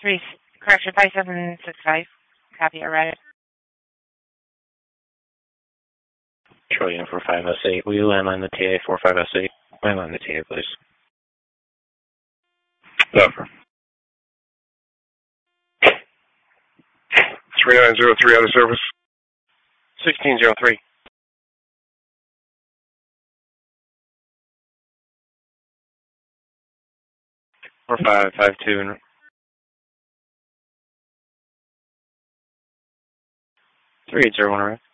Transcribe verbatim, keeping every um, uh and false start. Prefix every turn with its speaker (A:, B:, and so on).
A: Three, correction, five seven six five. Copy, arrived.
B: Trillion for five S eight. Will you land on the T A four five S eight? Land on the T A, please.
C: Over. three nine zero three out of service.
D: sixteen zero three.
B: four five five two. three eight zero one, arrive.